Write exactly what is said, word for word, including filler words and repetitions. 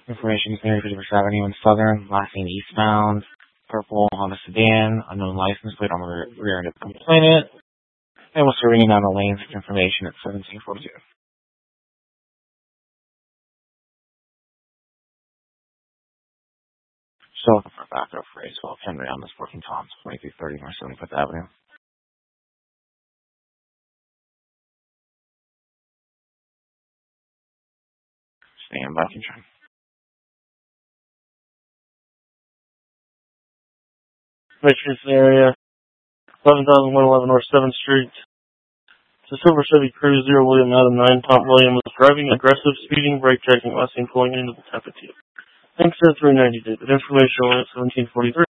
Information is near fifty-first Avenue in Southern, last name eastbound, purple Honda sedan, unknown license plate on the rear, rear end of the complainant, and we're ringing down the lanes for information at seventeen forty-two. So looking for a backup for A twelve Henry on this working Tom's twenty-three thirty North seventy-fifth Avenue. Stand by, control. Matrix area, eleven thousand one eleven North seventh Street. It's a silver Chevy Cruze, zero William Adam nine. Tom William was driving aggressive, speeding, brake checking, last seen pulling into the Tapatio. Thanks, sir, three ninety-two. Information at seventeen forty-three.